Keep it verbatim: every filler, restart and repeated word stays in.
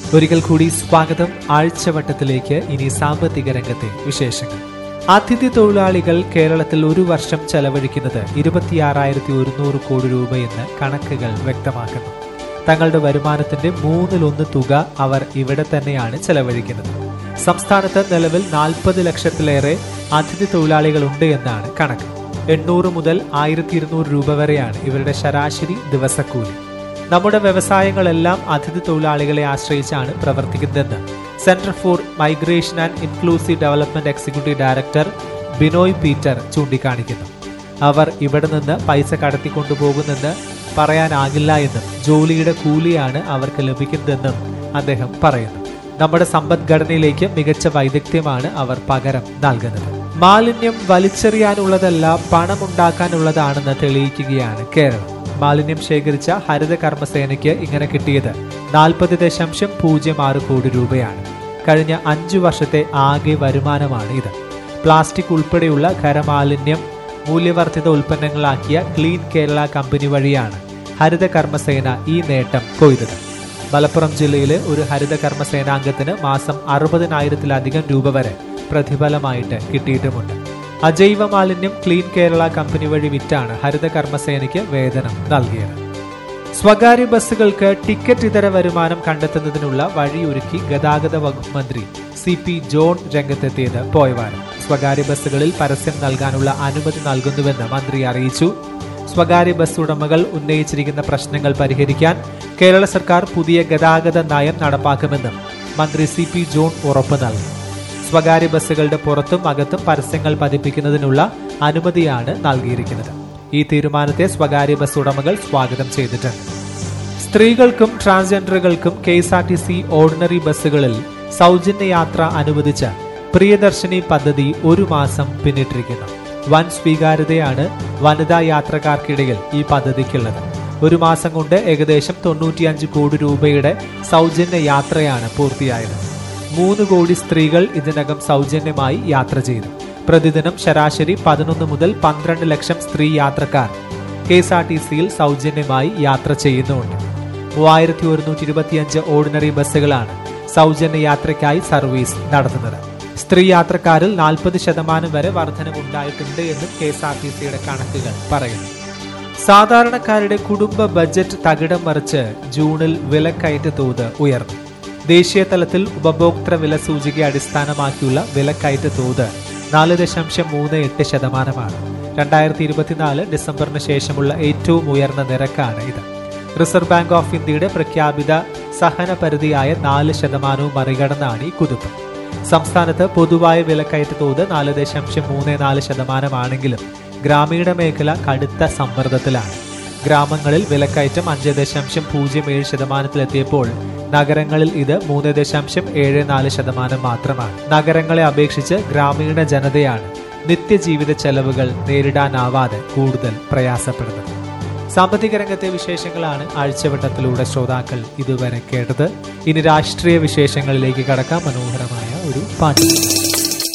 ഒരിക്കൽ കൂടി സ്വാഗതം. ആഴ്ചവട്ടത്തിലേക്ക് ഇനി സാമ്പത്തിക രംഗത്തെ വിശേഷങ്ങൾ. അതിഥി തൊഴിലാളികൾ കേരളത്തിൽ ഒരു വർഷം ചെലവഴിക്കുന്നത് ഇരുപത്തിയാറായിരത്തി ഒരുന്നൂറ് കോടി രൂപയെന്ന് കണക്കുകൾ വ്യക്തമാക്കുന്നു. തങ്ങളുടെ വരുമാനത്തിന്റെ മൂന്നിലൊന്ന് തുക അവർ ഇവിടെ തന്നെയാണ് ചെലവഴിക്കുന്നത്. സംസ്ഥാനത്ത് നിലവിൽ നാൽപ്പത് ലക്ഷത്തിലേറെ അതിഥി തൊഴിലാളികളുണ്ട് എന്നാണ് കണക്ക്. എണ്ണൂറ് മുതൽ ആയിരത്തി ഇരുന്നൂറ് രൂപ വരെയാണ് ഇവരുടെ ശരാശരി ദിവസക്കൂലി. നമ്മുടെ വ്യവസായങ്ങളെല്ലാം അതിഥി തൊഴിലാളികളെ ആശ്രയിച്ചാണ് പ്രവർത്തിക്കുന്നതെന്ന് centre for migration and inclusive development executive director Binoy Peter ചൂണ്ടിക്കാണിക്കുന്നു. അവർ ഇവിടെ നിന്ന് പൈസ കടത്തിക്കൊണ്ടുപോകുന്നെന്ന് പറയാനാകില്ല എന്നും ജോലിയുടെ കൂലിയാണ് അവർക്ക് ലഭിക്കുന്നതെന്നും അദ്ദേഹം പറയുന്നു. നമ്മുടെ സമ്പദ്ഘടനയിലേക്ക് മികച്ച വൈദഗ്ധ്യമാണ് അവർ പകരം നൽകുന്നത്. മാലിന്യം വലിച്ചെറിയാനുള്ളതല്ല, പണമുണ്ടാക്കാനുള്ളതാണെന്ന് തെളിയിക്കുകയാണ് കേരളം. മാലിന്യം ശേഖരിച്ച ഹരിത കർമ്മസേനയ്ക്ക് ഇങ്ങനെ കിട്ടിയത് നാൽപ്പത് ദശാംശം പൂജ്യം ആറ് കോടി രൂപയാണ്. കഴിഞ്ഞ അഞ്ചു വർഷത്തെ ആകെ വരുമാനമാണ് ഇത്. പ്ലാസ്റ്റിക് ഉൾപ്പെടെയുള്ള ഖരമാലിന്യം മൂല്യവർദ്ധിത ഉൽപ്പന്നങ്ങളാക്കിയ ക്ലീൻ കേരള കമ്പനി വഴിയാണ് ഹരിത കർമ്മസേന ഈ നേട്ടം കൊയ്തത്. മലപ്പുറം ജില്ലയിലെ ഒരു ഹരിത കർമ്മസേനാംഗത്തിന് മാസം അറുപതിനായിരത്തിലധികം രൂപ വരെ പ്രതിഫലമായിട്ട് കിട്ടിയിട്ടുമുണ്ട്. അജൈവ മാലിന്യം ക്ലീൻ കേരള കമ്പനി വഴി വിറ്റാണ് ഹരിത കർമ്മസേനയ്ക്ക് വേതനം നൽകിയത്. സ്വകാര്യ ബസ്സുകൾക്ക് ടിക്കറ്റ് ഇതര വരുമാനം കണ്ടെത്തുന്നതിനുള്ള വഴിയൊരുക്കി ഗതാഗത വകുപ്പ് മന്ത്രി സി പി ജോൺ രംഗത്തെത്തിയത് പോയവാരം. സ്വകാര്യ ബസ്സുകളിൽ പരസ്യം നൽകാനുള്ള അനുമതി നൽകുന്നുവെന്ന് മന്ത്രി അറിയിച്ചു. സ്വകാര്യ ബസ് ഉടമകൾ ഉന്നയിച്ചിരിക്കുന്ന പ്രശ്നങ്ങൾ പരിഹരിക്കാൻ കേരള സർക്കാർ പുതിയ ഗതാഗത നയം നടപ്പാക്കുമെന്നും മന്ത്രി സി പി ജോൺ ഉറപ്പ് നൽകി. സ്വകാര്യ ബസ്സുകളുടെ പുറത്തും അകത്തും പരസ്യങ്ങൾ പതിപ്പിക്കുന്നതിനുള്ള അനുമതിയാണ് നൽകിയിരിക്കുന്നത്. ഈ തീരുമാനത്തെ സ്വകാര്യ ബസ് ഉടമകൾ സ്വാഗതം ചെയ്തിട്ടുണ്ട്. സ്ത്രീകൾക്കും ട്രാൻസ്ജെൻഡറുകൾക്കും K S R T C ordinary ബസ്സുകളിൽ സൗജന്യ യാത്ര അനുവദിച്ച പ്രിയദർശിനി പദ്ധതി ഒരു മാസം പിന്നിട്ടിരിക്കുന്നു. വൻ സ്വീകാര്യതയാണ് വനിതാ യാത്രക്കാർക്കിടയിൽ ഈ പദ്ധതിക്കുള്ളത്. ഒരു മാസം കൊണ്ട് ഏകദേശം തൊണ്ണൂറ്റിയഞ്ച് കോടി രൂപയുടെ സൗജന്യ യാത്രയാണ് പൂർത്തിയായത്. മൂന്ന് കോടി സ്ത്രീകൾ ഇതിനകം സൗജന്യമായി യാത്ര ചെയ്തു. പ്രതിദിനം ശരാശരി പതിനൊന്ന് മുതൽ പന്ത്രണ്ട് ലക്ഷം സ്ത്രീ യാത്രക്കാർ കെ എസ് ആർ ടി സിയിൽ സൗജന്യമായി യാത്ര ചെയ്യുന്നുണ്ട്. മൂവായിരത്തി ഒരുന്നൂറ്റി ഇരുപത്തിയഞ്ച് ഓർഡിനറി ബസ്സുകളാണ് സൗജന്യ യാത്രയ്ക്കായി സർവീസ് നടത്തുന്നത്. സ്ത്രീ യാത്രക്കാരിൽ നാൽപ്പത് ശതമാനം വരെ വർധനവുണ്ടായിട്ടുണ്ട് എന്നും കെ എസ് ആർ ടി സിയുടെ കണക്കുകൾ പറയുന്നു. സാധാരണക്കാരുടെ കുടുംബ ബജറ്റ് തകിടം മറിച്ച് ജൂണിൽ വിലക്കയറ്റ തോത് ഉയർന്നു. ദേശീയ തലത്തിൽ ഉപഭോക്തൃ വില സൂചിക അടിസ്ഥാനമാക്കിയുള്ള വിലക്കയറ്റ തോത് നാല് ദശാംശം മൂന്ന് എട്ട് ശതമാനമാണ്. രണ്ടായിരത്തി ഇരുപത്തിനാല് ഡിസംബറിന് ശേഷമുള്ള ഏറ്റവും ഉയർന്ന നിരക്കാണ് ഇത്. റിസർവ് ബാങ്ക് ഓഫ് ഇന്ത്യയുടെ പ്രഖ്യാപിത സഹന പരിധിയായ നാല് ശതമാനവും മറികടന്നാണ് ഈ കുതിപ്പ്. സംസ്ഥാനത്ത് പൊതുവായ വിലക്കയറ്റ തോത് നാല് ദശാംശം മൂന്ന് നാല് ശതമാനമാണെങ്കിലും ഗ്രാമീണ മേഖല കടുത്ത സമ്മർദ്ദത്തിലാണ്. ഗ്രാമങ്ങളിൽ വിലക്കയറ്റം അഞ്ച് ദശാംശം പൂജ്യം ഏഴ് ശതമാനത്തിലെത്തിയപ്പോൾ നഗരങ്ങളിൽ ഇത് മൂന്ന് ദശാംശം ഏഴ് നാല് ശതമാനം മാത്രമാണ്. നഗരങ്ങളെ അപേക്ഷിച്ച് ഗ്രാമീണ ജനതയാണ് നിത്യജീവിത ചെലവുകൾ നേരിടാനാവാതെ കൂടുതൽ പ്രയാസപ്പെടുന്നത്. സാമ്പത്തിക രംഗത്തെ വിശേഷങ്ങളാണ് ആഴ്ചവട്ടത്തിലൂടെ ശ്രോതാക്കൾ ഇതുവരെ കേട്ടത്. ഇനി രാഷ്ട്രീയ വിശേഷങ്ങളിലേക്ക് കടക്കാം. മനോഹരമായ ഒരു പാട്ട്.